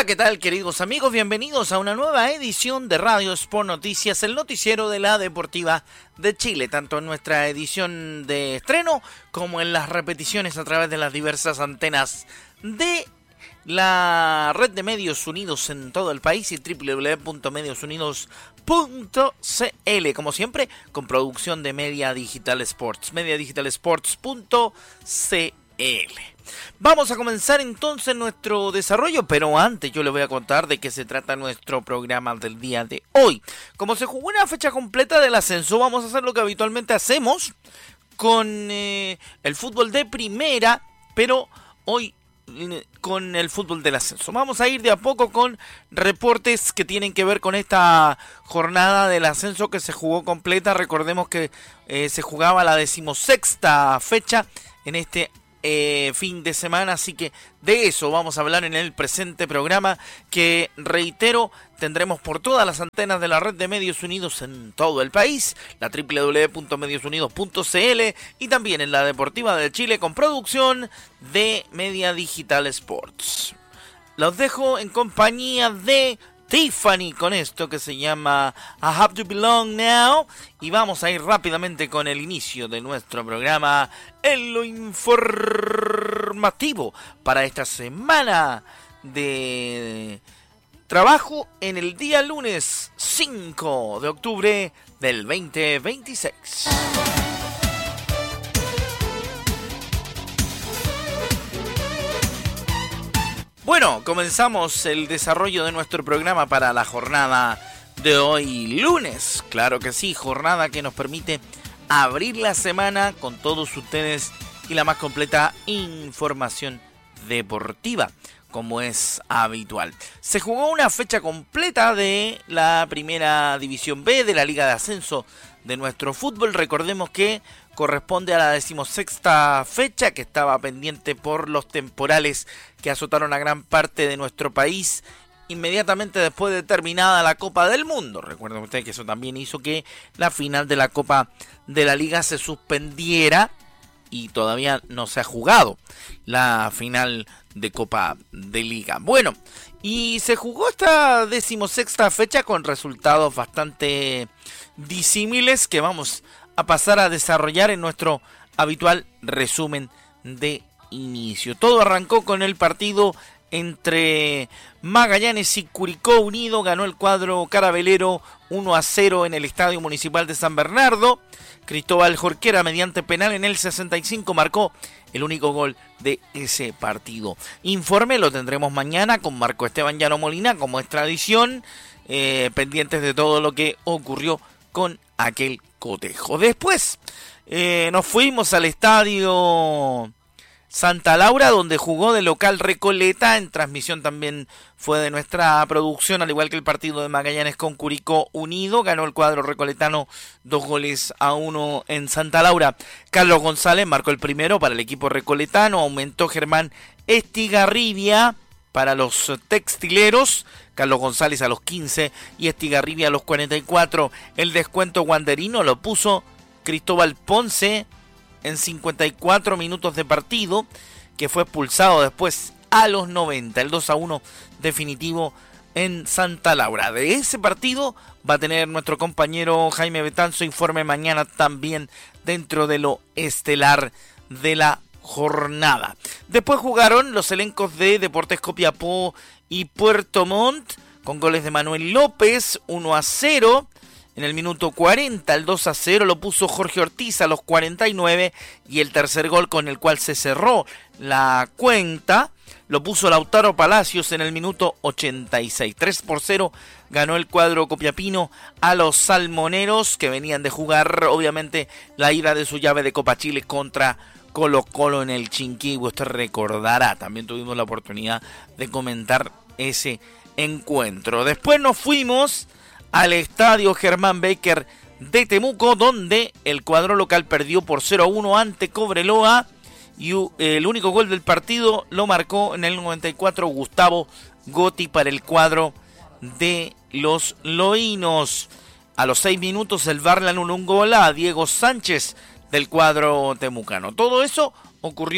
Hola, ¿qué tal, queridos amigos? Bienvenidos a una nueva edición de Radio Sport Noticias, el noticiero de la Deportiva de Chile, tanto en nuestra edición de estreno como en las repeticiones a través de las diversas antenas de la red de medios unidos en todo el país y www.mediosunidos.cl, como siempre, con producción de Media Digital Sports, mediadigitalsports.cl. Vamos a comenzar entonces nuestro desarrollo, pero antes yo les voy a contar de qué se trata nuestro programa del día de hoy. Como se jugó una fecha completa del ascenso, vamos a hacer lo que habitualmente hacemos con el fútbol de primera, pero hoy con el fútbol del ascenso. Vamos a ir de a poco con reportes que tienen que ver con esta jornada del ascenso que se jugó completa. Recordemos que se jugaba la 16ª fecha en este fin de semana, así que de eso vamos a hablar en el presente programa, que reitero, tendremos por todas las antenas de la red de Medios Unidos en todo el país, la www.mediosunidos.cl, y también en la Deportiva de Chile con producción de Media Digital Sports. Los dejo en compañía de Tiffany con esto que se llama I Have to Belong Now, y vamos a ir rápidamente con el inicio de nuestro programa en lo informativo para esta semana de trabajo en el día lunes 5 de octubre del 2026. Bueno, comenzamos el desarrollo de nuestro programa para la jornada de hoy lunes. Claro que sí, jornada que nos permite abrir la semana con todos ustedes y la más completa información deportiva, como es habitual. Se jugó una fecha completa de la Primera División B de la Liga de Ascenso de nuestro fútbol. Recordemos que corresponde a la 16ª fecha, que estaba pendiente por los temporales que azotaron a gran parte de nuestro país inmediatamente después de terminada la Copa del Mundo. Recuerden ustedes que eso también hizo que la final de la Copa de la Liga se suspendiera y todavía no se ha jugado la final de Copa de Liga. Bueno, y se jugó esta 16ª fecha con resultados bastante disímiles que vamos a pasar a desarrollar en nuestro habitual resumen de inicio. Todo arrancó con el partido entre Magallanes y Curicó Unido. Ganó el cuadro carabelero 1-0 en el Estadio Municipal de San Bernardo. Cristóbal Jorquera, mediante penal en el 65, marcó el único gol de ese partido. Informe lo tendremos mañana con Marco Esteban Llano Molina, como es tradición, pendientes de todo lo que ocurrió con aquel cotejo. Después nos fuimos al Estadio Santa Laura, donde jugó de local Recoleta. En transmisión también fue de nuestra producción, al igual que el partido de Magallanes con Curicó Unido. Ganó el cuadro recoletano 2-1 en Santa Laura. Carlos González marcó el primero para el equipo recoletano. Aumentó Germán Estigarribia para los textileros. Carlos González a los 15 y Estigarribia a los 44. El descuento guanderino lo puso Cristóbal Ponce en 54 minutos de partido, que fue expulsado después a los 90. El 2-1 definitivo en Santa Laura. De ese partido va a tener nuestro compañero Jaime Betanzo informe mañana también dentro de lo estelar de la jornada. Después jugaron los elencos de Deportes Copiapó y Puerto Montt con goles de Manuel López, 1-0. En el minuto 40, el 2-0 lo puso Jorge Ortiz a los 49, y el tercer gol con el cual se cerró la cuenta lo puso Lautaro Palacios en el minuto 86. 3-0 ganó el cuadro copiapino a los salmoneros, que venían de jugar obviamente la ida de su llave de Copa Chile contra Colo Colo en el Chinquihue. Usted recordará, también tuvimos la oportunidad de comentar ese encuentro. Después nos fuimos al estadio Germán Becker de Temuco, donde el cuadro local perdió por 0-1 ante Cobreloa, y el único gol del partido lo marcó en el 94 Gustavo Gotti para el cuadro de los loínos. A los 6 minutos el VAR le anuló un gol a Diego Sánchez del cuadro temucano. Todo eso ocurrió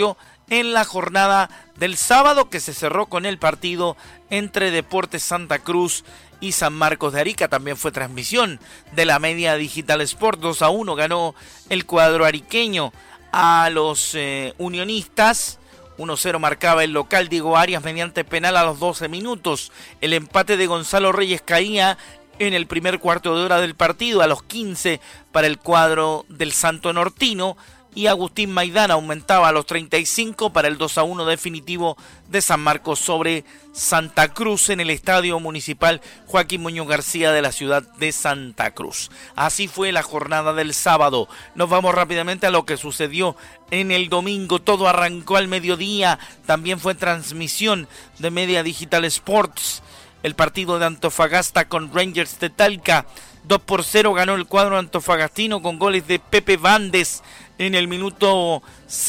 en la jornada del sábado, que se cerró con el partido entre Deportes Santa Cruz y San Marcos de Arica. También fue transmisión de la Media Digital Sport. 2-1 ganó el cuadro ariqueño a los unionistas. 1-0 marcaba el local Diego Arias mediante penal a los 12 minutos. El empate de Gonzalo Reyes caía en el primer cuarto de hora del partido, a los 15 para el cuadro del Santo Nortino, y Agustín Maidana aumentaba a los 35 para el 2-1 definitivo de San Marcos sobre Santa Cruz en el Estadio Municipal Joaquín Muñoz García de la ciudad de Santa Cruz. Así fue la jornada del sábado. Nos vamos rápidamente a lo que sucedió en el domingo. Todo arrancó al mediodía, también fue transmisión de Media Digital Sports. El partido de Antofagasta con Rangers de Talca. 2-0 ganó el cuadro antofagastino con goles de Pepe Vandes en el minuto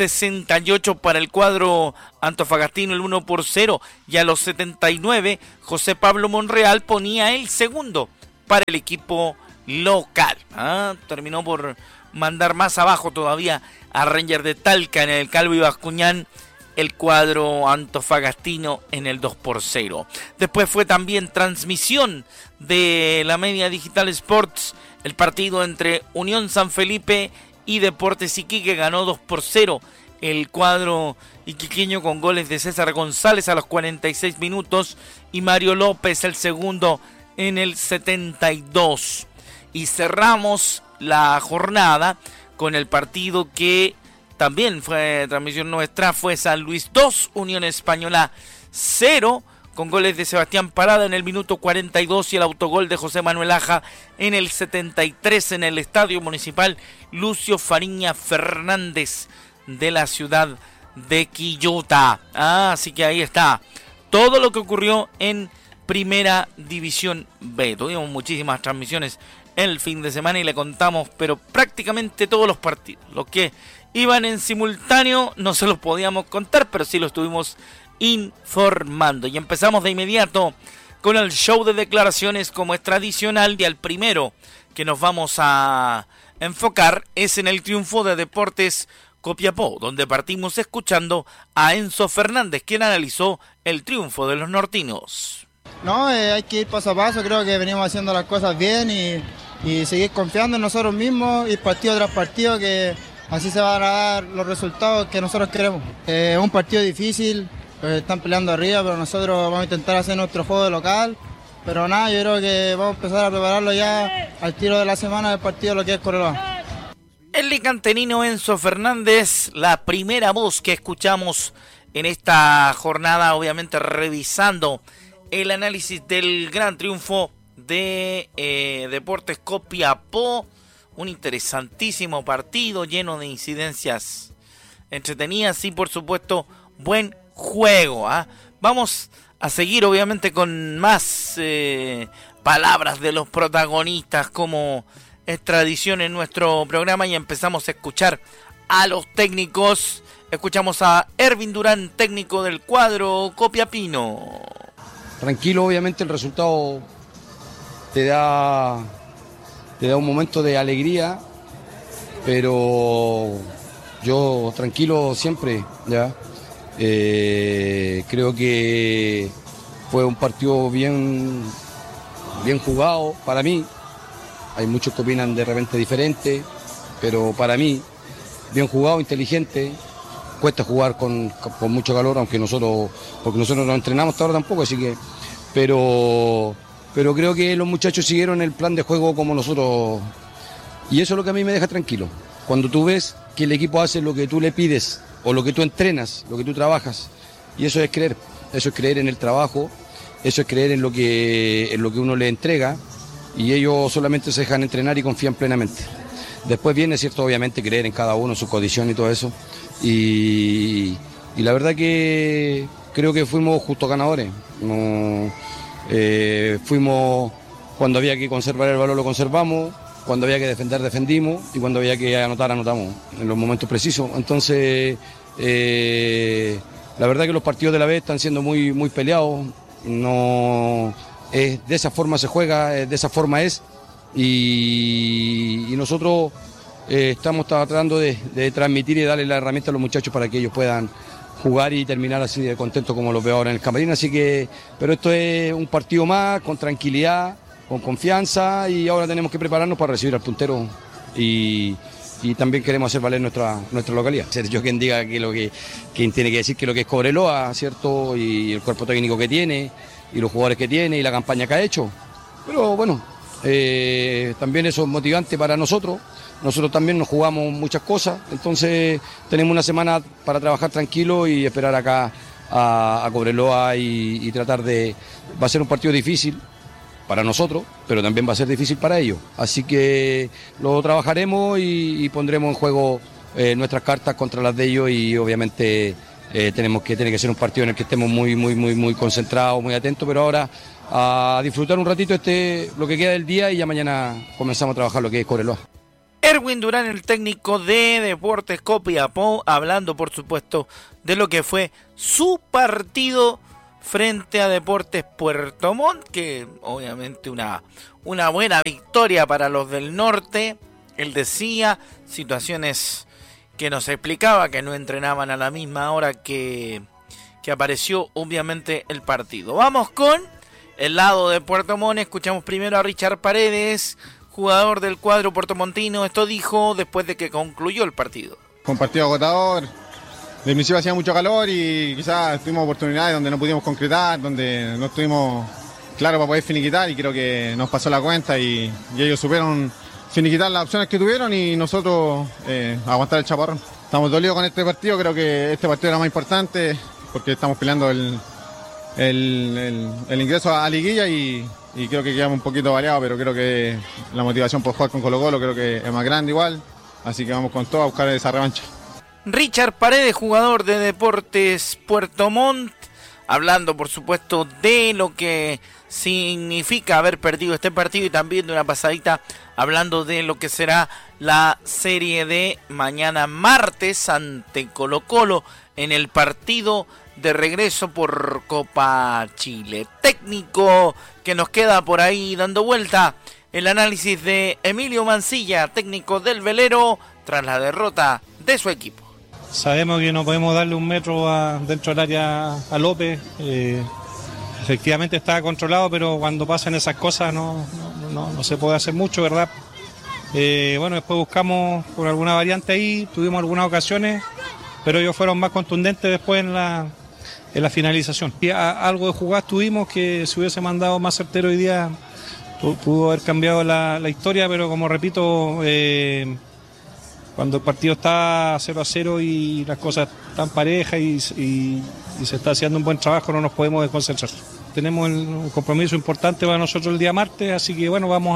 68 para el cuadro antofagastino, el 1-0, y a los 79 José Pablo Monreal ponía el segundo para el equipo local. Terminó por mandar más abajo todavía a Rangers de Talca en el Calvo y Bascuñán el cuadro antofagastino en el 2-0. Después fue también transmisión de la Media Digital Sports, el partido entre Unión San Felipe y Deportes Iquique. Ganó 2-0 el cuadro iquiqueño con goles de César González a los 46 minutos y Mario López el segundo en el 72. Y cerramos la jornada con el partido que también fue transmisión nuestra. Fue San Luis 2, Unión Española 0, con goles de Sebastián Parada en el minuto 42 y el autogol de José Manuel Aja en el 73 en el Estadio Municipal Lucio Fariña Fernández de la ciudad de Quillota. Así que ahí está todo lo que ocurrió en Primera División B. Tuvimos muchísimas transmisiones el fin de semana y le contamos, pero prácticamente todos los partidos. Los que iban en simultáneo no se los podíamos contar, pero sí lo estuvimos informando. Y empezamos de inmediato con el show de declaraciones como es tradicional, y al primero que nos vamos a enfocar es en el triunfo de Deportes Copiapó, donde partimos escuchando a Enzo Fernández, quien analizó el triunfo de los nortinos. No, hay que ir paso a paso. Creo que venimos haciendo las cosas bien y seguir confiando en nosotros mismos, y partido tras partido, que así se van a dar los resultados que nosotros queremos. Es un partido difícil, están peleando arriba, pero nosotros vamos a intentar hacer nuestro juego de local. Pero nada, yo creo que vamos a empezar a prepararlo ya al tiro de la semana del partido, lo que es Correloa. El licantenino Enzo Fernández, la primera voz que escuchamos en esta jornada, obviamente revisando el análisis del gran triunfo de Deportes Copiapó. Un interesantísimo partido lleno de incidencias entretenidas y por supuesto buen juego. Vamos a seguir obviamente con más palabras de los protagonistas, como es tradición en nuestro programa, y empezamos a escuchar a los técnicos. Escuchamos a Ervin Durán, técnico del cuadro copiapino. Tranquilo, obviamente el resultado te da un momento de alegría, pero yo tranquilo siempre, ¿ya? Creo que fue un partido bien jugado para mí. Hay muchos que opinan de repente diferente, pero para mí, bien jugado, inteligente. Cuesta jugar con mucho calor, porque nosotros no entrenamos hasta ahora tampoco, así que, pero creo que los muchachos siguieron el plan de juego como nosotros, y eso es lo que a mí me deja tranquilo. Cuando tú ves que el equipo hace lo que tú le pides, o lo que tú entrenas, lo que tú trabajas, y eso es creer en el trabajo, eso es creer en lo que uno le entrega, y ellos solamente se dejan entrenar y confían plenamente. Después viene, cierto, obviamente creer en cada uno, en su condición y todo eso, y la verdad que creo que fuimos justos ganadores. Fuimos, cuando había que conservar el balón lo conservamos, cuando había que defender defendimos, y cuando había que anotar anotamos en los momentos precisos. Entonces la verdad que los partidos de la B están siendo muy, muy peleados. No de esa forma se juega, de esa forma es, y nosotros estamos tratando de transmitir y darle la herramienta a los muchachos para que ellos puedan jugar y terminar así de contento como lo veo ahora en el camarín. Así que, pero esto es un partido más, con tranquilidad, con confianza, y ahora tenemos que prepararnos para recibir al puntero y también queremos hacer valer nuestra localidad. Ser yo quien diga quien tiene que decir que lo que es Cobreloa, ¿cierto? Y el cuerpo técnico que tiene, y los jugadores que tiene, y la campaña que ha hecho. Pero bueno, también eso es motivante para nosotros. Nosotros también nos jugamos muchas cosas, entonces tenemos una semana para trabajar tranquilo y esperar acá a Cobreloa y tratar de... Va a ser un partido difícil para nosotros, pero también va a ser difícil para ellos. Así que lo trabajaremos y pondremos en juego nuestras cartas contra las de ellos, y obviamente tiene que ser un partido en el que estemos muy concentrados, muy atentos, pero ahora a disfrutar un ratito lo que queda del día, y ya mañana comenzamos a trabajar lo que es Cobreloa. Erwin Durán, el técnico de Deportes Copiapó, hablando por supuesto de lo que fue su partido frente a Deportes Puerto Montt, que obviamente una buena victoria para los del norte. Él decía situaciones que nos explicaba que no entrenaban a la misma hora que apareció obviamente el partido. Vamos con el lado de Puerto Montt. Escuchamos primero a Richard Paredes, jugador del cuadro puertomontino. Esto dijo después de que concluyó el partido. Fue un partido agotador. De principio hacía mucho calor y quizás tuvimos oportunidades donde no pudimos concretar, donde no estuvimos claros para poder finiquitar, y creo que nos pasó la cuenta y ellos supieron finiquitar las opciones que tuvieron y nosotros aguantar el chaparrón. Estamos dolidos con este partido, creo que este partido era más importante porque estamos peleando el ingreso a liguilla y creo que quedamos un poquito variados, pero creo que la motivación por jugar con Colo-Colo creo que es más grande igual, así que vamos con todo a buscar esa revancha. Richard Paredes, jugador de Deportes Puerto Montt, hablando por supuesto de lo que significa haber perdido este partido, y también de una pasadita hablando de lo que será la serie de mañana martes ante Colo-Colo en el partido de regreso por Copa Chile. Técnico que nos queda por ahí dando vuelta, el análisis de Emilio Mancilla, técnico del Velero, tras la derrota de su equipo. Sabemos que no podemos darle un metro dentro del área a López. Efectivamente estaba controlado, pero cuando pasan esas cosas no se puede hacer mucho, ¿verdad? Bueno, después buscamos por alguna variante ahí, tuvimos algunas ocasiones, pero ellos fueron más contundentes después en la finalización. Y algo de jugadas tuvimos que si hubiese mandado más certero hoy día pudo haber cambiado la historia, pero como repito, cuando el partido está 0-0 y las cosas están parejas y se está haciendo un buen trabajo, no nos podemos desconcentrar. Tenemos un compromiso importante para nosotros el día martes, así que bueno, vamos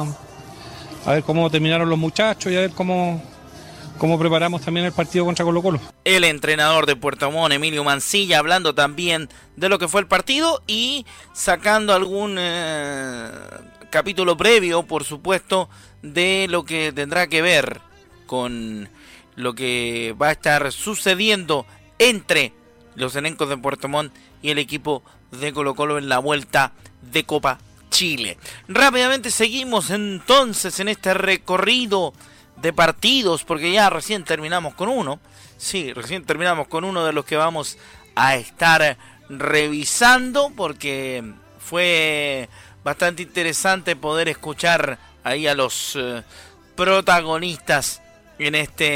a ver cómo terminaron los muchachos y a ver cómo preparamos también el partido contra Colo-Colo. El entrenador de Puerto Montt, Emilio Mancilla, hablando también de lo que fue el partido y sacando algún capítulo previo, por supuesto, de lo que tendrá que ver con lo que va a estar sucediendo entre los elencos de Puerto Montt y el equipo de Colo-Colo en la vuelta de Copa Chile. Rápidamente seguimos entonces en este recorrido de partidos, porque ya recién terminamos con uno. Sí, recién terminamos con uno de los que vamos a estar revisando, porque fue bastante interesante poder escuchar ahí a los protagonistas en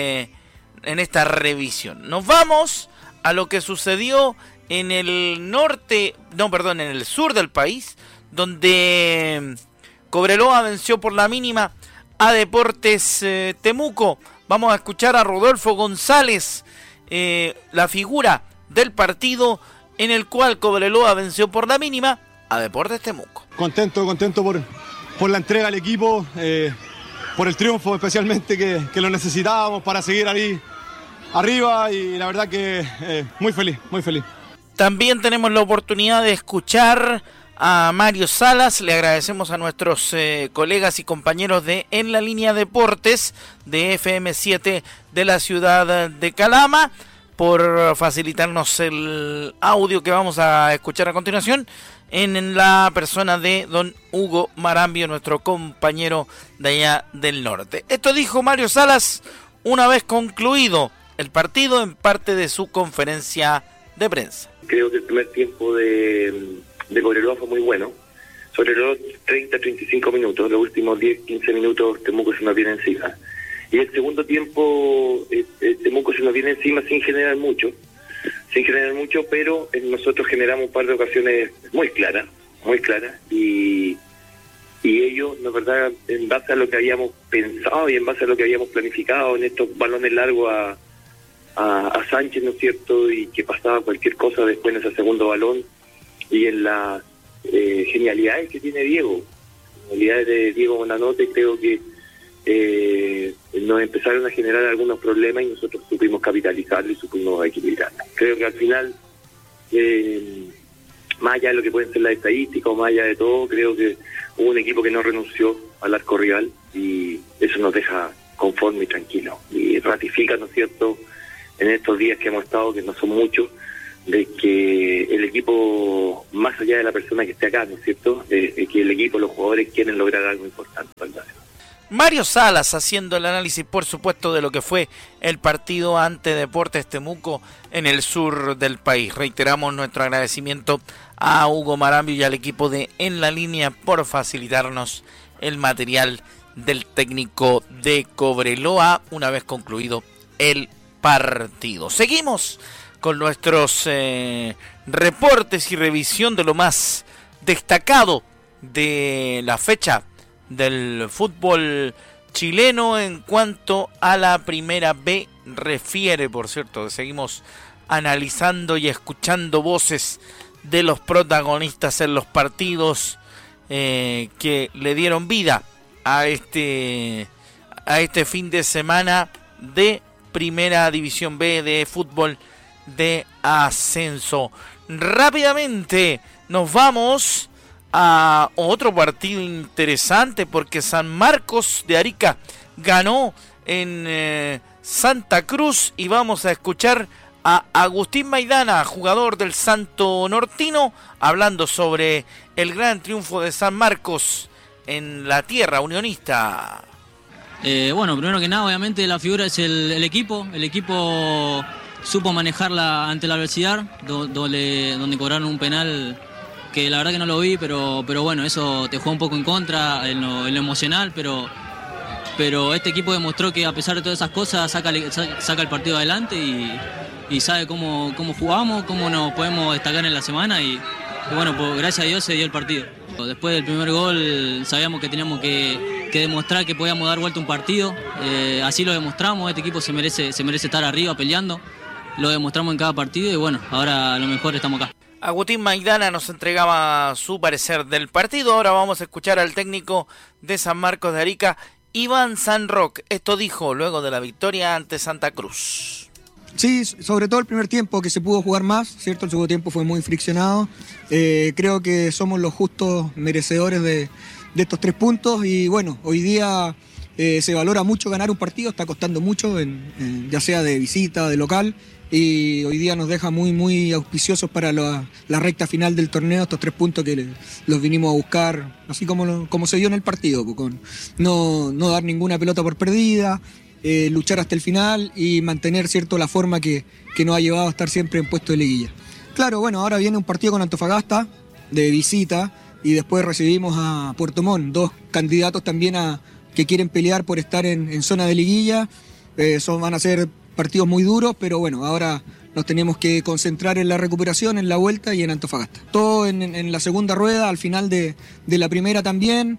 esta revisión. Nos vamos a lo que sucedió en el en el sur del país, donde Cobreloa venció por la mínima a Deportes Temuco. Vamos a escuchar a Rodolfo González, la figura del partido en el cual Cobreloa venció por la mínima a Deportes Temuco. Contento por la entrega al equipo, por el triunfo especialmente que lo necesitábamos para seguir ahí arriba, y la verdad que muy feliz. También tenemos la oportunidad de escuchar a Mario Salas. Le agradecemos a nuestros colegas y compañeros de En la Línea Deportes de FM7 de la ciudad de Calama por facilitarnos el audio que vamos a escuchar a continuación, en la persona de don Hugo Marambio, nuestro compañero de allá del norte. Esto dijo Mario Salas una vez concluido el partido en parte de su conferencia de prensa. Creo que el primer tiempo de Cobreloa fue muy bueno. Sobre los 30-35 minutos, los últimos 10-15 minutos Temuco se nos viene encima. Y el segundo tiempo Temuco se nos viene encima sin generar mucho, pero nosotros generamos un par de ocasiones muy claras, y ellos, la verdad, en base a lo que habíamos pensado y en base a lo que habíamos planificado en estos balones largos a Sánchez, ¿no es cierto?, y que pasaba cualquier cosa después en ese segundo balón, y en las genialidades que tiene Diego, Bonanote, creo que nos empezaron a generar algunos problemas y nosotros supimos capitalizarlo y supimos equilibrarlo. Creo que al final, más allá de lo que pueden ser las estadísticas o más allá de todo, creo que hubo un equipo que no renunció al arco rival y eso nos deja conforme y tranquilo y ratifica, ¿no es cierto?, en estos días que hemos estado, que no son muchos, de que el equipo, más allá de la persona que esté acá, ¿no es cierto?, de que el equipo, los jugadores quieren lograr algo importante para el Nacional. Mario Salas haciendo el análisis, por supuesto, de lo que fue el partido ante Deportes Temuco en el sur del país. Reiteramos nuestro agradecimiento a Hugo Marambio y al equipo de En la Línea por facilitarnos el material del técnico de Cobreloa una vez concluido el partido. Seguimos con nuestros reportes y revisión de lo más destacado de la fecha del fútbol chileno en cuanto a la Primera B refiere. Por cierto, seguimos analizando y escuchando voces de los protagonistas en los partidos que le dieron vida a este fin de semana de Primera División B de fútbol de ascenso. Rápidamente nos vamos a otro partido interesante porque San Marcos de Arica ganó en Santa Cruz y vamos a escuchar a Agustín Maidana, jugador del Santo Nortino, hablando sobre el gran triunfo de San Marcos en la tierra unionista. Bueno, primero que nada, obviamente la figura es el equipo. El equipo supo manejarla ante la adversidad, donde cobraron un penal que la verdad que no lo vi, pero bueno, eso te juega un poco en contra en lo emocional, pero este equipo demostró que a pesar de todas esas cosas saca el partido adelante y sabe cómo jugamos, cómo nos podemos destacar en la semana y bueno, pues gracias a Dios se dio el partido. Después del primer gol sabíamos que teníamos que demostrar que podíamos dar vuelta un partido, así lo demostramos. Este equipo se merece estar arriba peleando, lo demostramos en cada partido y bueno, ahora a lo mejor estamos acá. Agustín Maidana nos entregaba su parecer del partido. Ahora vamos a escuchar al técnico de San Marcos de Arica, Iván Sanrock. Esto dijo luego de la victoria ante Santa Cruz. Sí, sobre todo el primer tiempo que se pudo jugar más, ¿cierto? El segundo tiempo fue muy friccionado. Creo que somos los justos merecedores de estos 3 puntos y bueno, hoy día se valora mucho ganar un partido, está costando mucho, ya sea de visita, de local, y hoy día nos deja muy, muy auspiciosos para la recta final del torneo, estos 3 puntos que los vinimos a buscar, así como se dio en el partido, con no dar ninguna pelota por perdida, luchar hasta el final y mantener, ¿cierto?, la forma que nos ha llevado a estar siempre en puesto de liguilla. Claro, bueno, ahora viene un partido con Antofagasta de visita y después recibimos a Puerto Montt, 2 candidatos también que quieren pelear por estar en zona de liguilla. Van a ser partidos muy duros, pero bueno, ahora nos tenemos que concentrar en la recuperación, en la vuelta y en Antofagasta. Todo en la segunda rueda, al final de la primera también,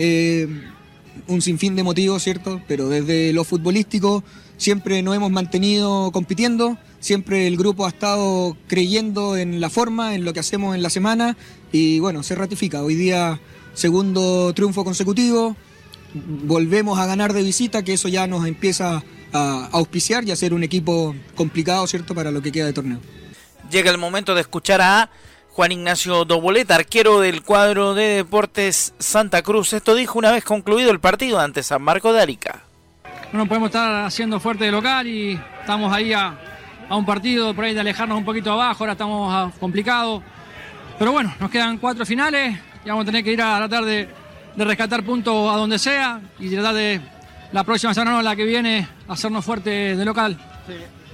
un sinfín de motivos, ¿cierto? Pero desde lo futbolístico siempre nos hemos mantenido compitiendo, siempre el grupo ha estado creyendo en la forma, en lo que hacemos en la semana y bueno, se ratifica. Hoy día, segundo triunfo consecutivo, volvemos a ganar de visita, que eso ya nos empieza a auspiciar y a ser un equipo complicado, ¿cierto?, para lo que queda de torneo. Llega el momento de escuchar a Juan Ignacio Doboleta, arquero del cuadro de Deportes Santa Cruz. Esto dijo una vez concluido el partido ante San Marcos de Arica. No podemos estar haciendo fuerte de local y estamos ahí a un partido por ahí de alejarnos un poquito abajo, ahora estamos complicados. Pero bueno, nos quedan 4 finales y vamos a tener que ir a tratar de rescatar puntos a donde sea y tratar de la próxima semana o la que viene hacernos fuerte de local. Sí.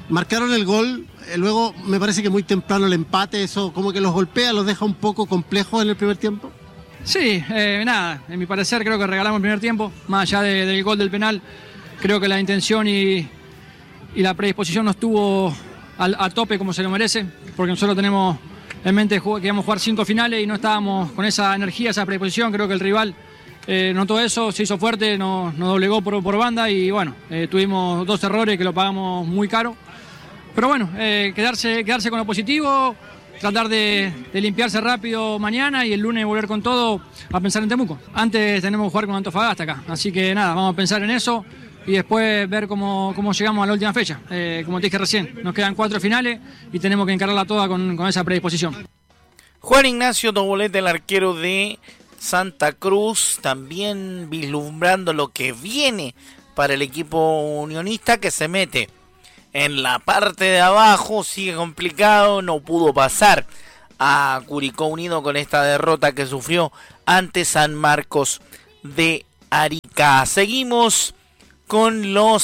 marcaron el gol, luego me parece que muy temprano el empate, eso como que los golpea, los deja un poco complejos en el primer tiempo. Sí, nada, en mi parecer creo que regalamos el primer tiempo, más allá del gol del penal, creo que la intención y la predisposición no estuvo a tope como se lo merece, porque nosotros tenemos en mente que íbamos a jugar 5 finales y no estábamos con esa energía, esa predisposición. Creo que el rival notó eso, se hizo fuerte, nos doblegó por banda y bueno, tuvimos 2 errores que lo pagamos muy caro. Pero bueno, quedarse con lo positivo, tratar de limpiarse rápido mañana y el lunes volver con todo a pensar en Temuco. Antes tenemos que jugar con Antofagasta acá, así que nada, vamos a pensar en eso y después ver cómo llegamos a la última fecha. Como te dije recién, nos quedan 4 finales y tenemos que encararla toda con esa predisposición. Juan Ignacio Dobolete, el arquero de Santa Cruz, también vislumbrando lo que viene para el equipo unionista, que se mete en la parte de abajo, sigue complicado, no pudo pasar a Curicó Unido con esta derrota que sufrió ante San Marcos de Arica. Seguimos con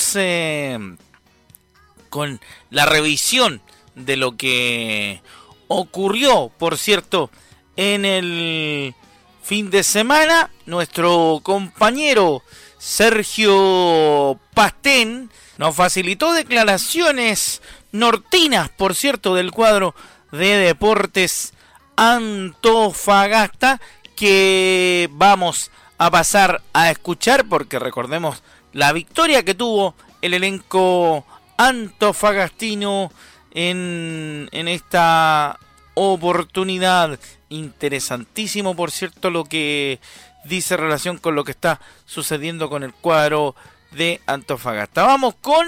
con la revisión de lo que ocurrió, por cierto, en el fin de semana. Nuestro compañero Sergio Pastén nos facilitó declaraciones nortinas, por cierto, del cuadro de Deportes Antofagasta, que vamos a pasar a escuchar, porque recordemos la victoria que tuvo el elenco antofagastino en esta oportunidad. Interesantísimo, por cierto, lo que dice en relación con lo que está sucediendo con el cuadro de Antofagasta. Vamos con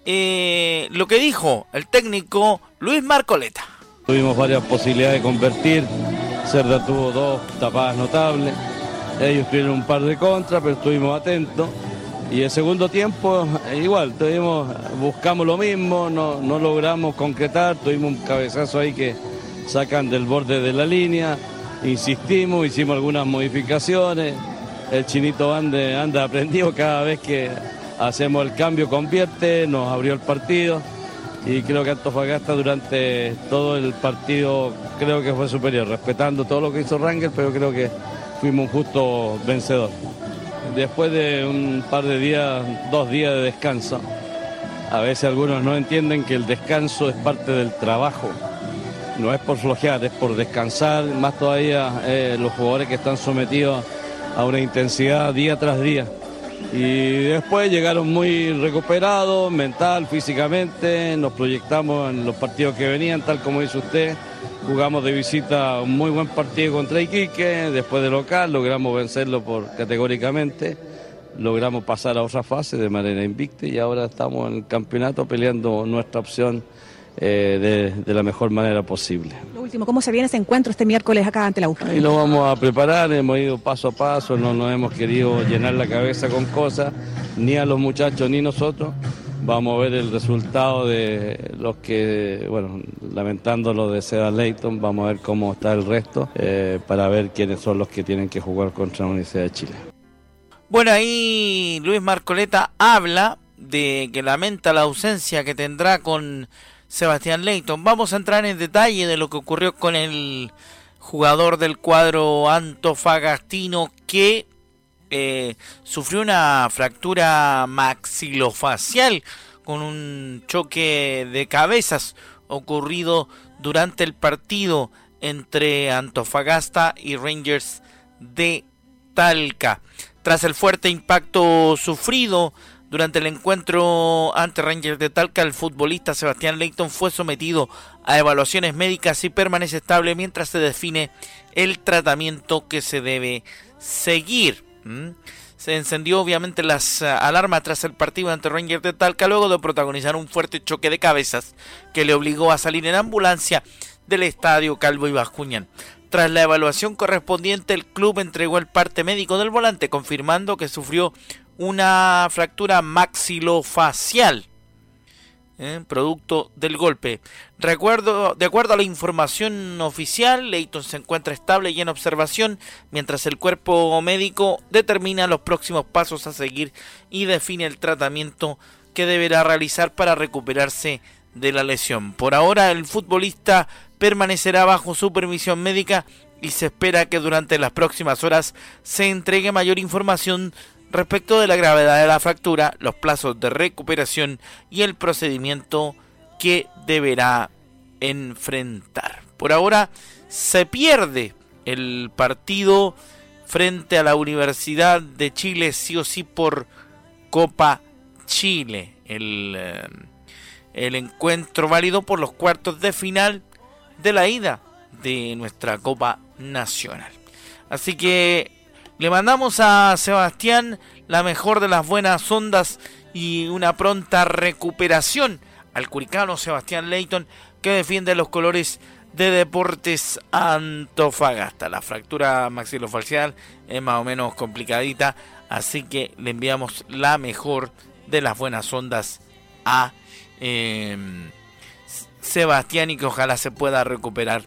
lo que dijo el técnico Luis Marcoleta. Tuvimos varias posibilidades de convertir. Cerda tuvo 2 tapadas notables. Ellos tuvieron un par de contras, pero estuvimos atentos. Y el segundo tiempo, igual, buscamos lo mismo, no logramos concretar, tuvimos un cabezazo ahí que sacan del borde de la línea, insistimos, hicimos algunas modificaciones, el Chinito anda aprendido, cada vez que hacemos el cambio convierte, nos abrió el partido y creo que Antofagasta durante todo el partido creo que fue superior, respetando todo lo que hizo Rangel, pero creo que fuimos un justo vencedor. Después de un par de días, 2 días de descanso, a veces algunos no entienden que el descanso es parte del trabajo, no es por flojear, es por descansar, más todavía los jugadores que están sometidos a una intensidad día tras día. Y después llegaron muy recuperados, mental, físicamente, nos proyectamos en los partidos que venían, tal como dice usted. Jugamos de visita un muy buen partido contra Iquique, después de local logramos vencerlo categóricamente, logramos pasar a otra fase de manera invicta y ahora estamos en el campeonato peleando nuestra opción de la mejor manera posible. Lo último, ¿cómo se viene ese encuentro este miércoles acá ante la U? Ahí lo vamos a preparar, hemos ido paso a paso, no nos hemos querido llenar la cabeza con cosas, ni a los muchachos ni nosotros. Vamos a ver el resultado de los que, bueno, lamentando lo de Seda Leighton, vamos a ver cómo está el resto para ver quiénes son los que tienen que jugar contra la Universidad de Chile. Bueno, ahí Luis Marcoleta habla de que lamenta la ausencia que tendrá con Sebastián Leighton. Vamos a entrar en detalle de lo que ocurrió con el jugador del cuadro antofagastino que sufrió una fractura maxilofacial con un choque de cabezas ocurrido durante el partido entre Antofagasta y Rangers de Talca. Tras el fuerte impacto sufrido durante el encuentro ante Rangers de Talca, el futbolista Sebastián Leighton fue sometido a evaluaciones médicas y permanece estable mientras se define el tratamiento que se debe seguir. Se encendió obviamente las alarmas tras el partido ante Rangers de Talca luego de protagonizar un fuerte choque de cabezas que le obligó a salir en ambulancia del estadio Calvo y Bascuñán. Tras la evaluación correspondiente, el club entregó el parte médico del volante confirmando que sufrió una fractura maxilofacial producto del golpe. De acuerdo a la información oficial, Leighton se encuentra estable y en observación, mientras el cuerpo médico determina los próximos pasos a seguir y define el tratamiento que deberá realizar para recuperarse de la lesión. Por ahora el futbolista permanecerá bajo supervisión médica y se espera que durante las próximas horas se entregue mayor información respecto de la gravedad de la fractura, los plazos de recuperación y el procedimiento que deberá enfrentar. Por ahora se pierde el partido frente a la Universidad de Chile, sí o sí por Copa Chile. El encuentro válido por los cuartos de final de la ida de nuestra Copa Nacional. Así que le mandamos a Sebastián la mejor de las buenas ondas y una pronta recuperación al curicano Sebastián Leyton, que defiende los colores de Deportes Antofagasta. La fractura maxilofacial es más o menos complicadita, así que le enviamos la mejor de las buenas ondas a Sebastián y que ojalá se pueda recuperar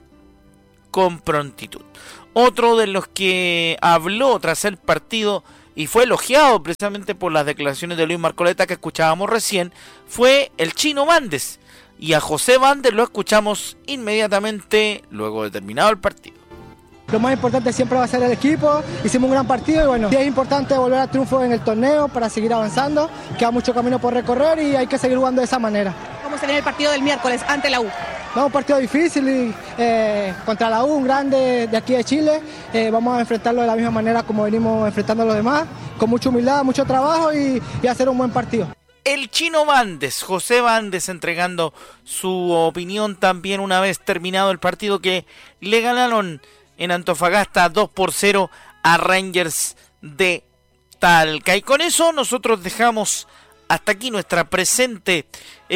con prontitud. Otro de los que habló tras el partido y fue elogiado precisamente por las declaraciones de Luis Marcoleta que escuchábamos recién fue el Chino Bandes, y a José Bandes lo escuchamos inmediatamente luego de terminado el partido. Lo más importante siempre va a ser el equipo, hicimos un gran partido y bueno, sí es importante volver al triunfo en el torneo para seguir avanzando, queda mucho camino por recorrer y hay que seguir jugando de esa manera. ¿Cómo se viene el partido del miércoles ante la U? No, un partido difícil contra la U, un grande de aquí de Chile, vamos a enfrentarlo de la misma manera como venimos enfrentando a los demás, con mucha humildad, mucho trabajo y hacer un buen partido. El Chino Bandes, José Bandes, entregando su opinión también una vez terminado el partido que le ganaron en Antofagasta 2-0 a Rangers de Talca. Y con eso nosotros dejamos hasta aquí nuestra presente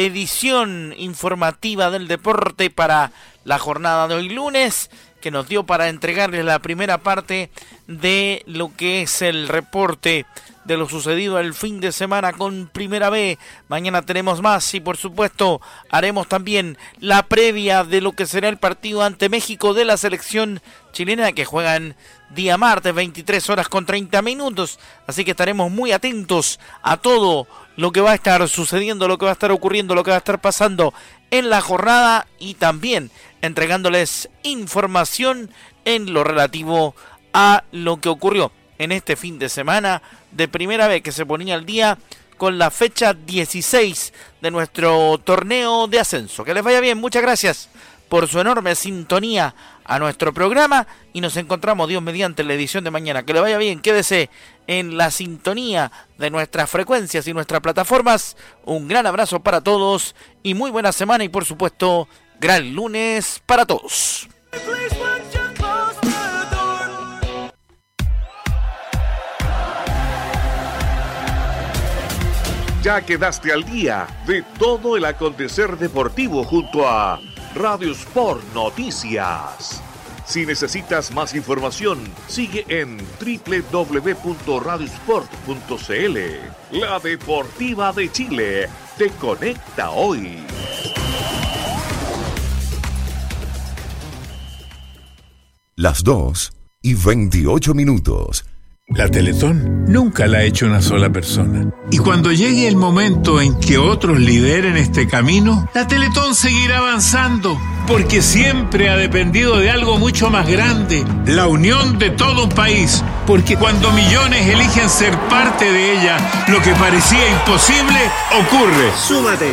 edición informativa del deporte para la jornada de hoy lunes, que nos dio para entregarles la primera parte de lo que es el reporte de lo sucedido el fin de semana con Primera B. Mañana tenemos más y por supuesto haremos también la previa de lo que será el partido ante México de la selección chilena, que juegan día martes 23 horas con 30 minutos. Así que estaremos muy atentos a todo lo que va a estar sucediendo, lo que va a estar ocurriendo, lo que va a estar pasando en la jornada y también entregándoles información en lo relativo a lo que ocurrió en este fin de semana de Primera vez que se ponía al día con la fecha 16 de nuestro torneo de ascenso. Que les vaya bien, muchas gracias por su enorme sintonía a nuestro programa y nos encontramos Dios mediante en la edición de mañana. Que le vaya bien, quédese en la sintonía de nuestras frecuencias y nuestras plataformas. Un gran abrazo para todos y muy buena semana y por supuesto gran lunes para todos. Ya quedaste al día de todo el acontecer deportivo junto a Radio Sport Noticias. Si necesitas más información, sigue en www.radiosport.cl. La Deportiva de Chile te conecta hoy. Las 2:28. La Teletón nunca la ha hecho una sola persona. Y cuando llegue el momento en que otros lideren este camino, la Teletón seguirá avanzando, porque siempre ha dependido de algo mucho más grande, la unión de todo un país. Porque cuando millones eligen ser parte de ella, lo que parecía imposible ocurre. Súmate.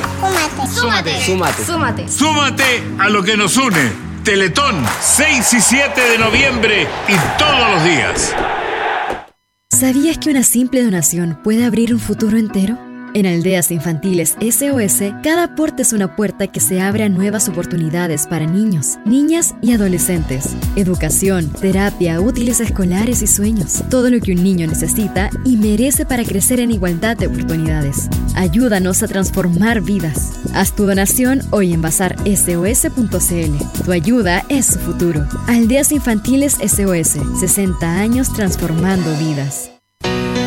Súmate a lo que nos une. Teletón, 6 y 7 de noviembre y todos los días. ¿Sabías que una simple donación puede abrir un futuro entero? En Aldeas Infantiles SOS, cada aporte es una puerta que se abre a nuevas oportunidades para niños, niñas y adolescentes. Educación, terapia, útiles escolares y sueños. Todo lo que un niño necesita y merece para crecer en igualdad de oportunidades. Ayúdanos a transformar vidas. Haz tu donación hoy en bazarsos.cl. Tu ayuda es su futuro. Aldeas Infantiles SOS, 60 años transformando vidas.